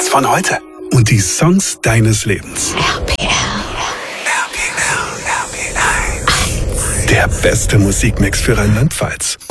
von heute. Und die Songs deines Lebens. RPL. Der beste Musikmix für Rheinland-Pfalz.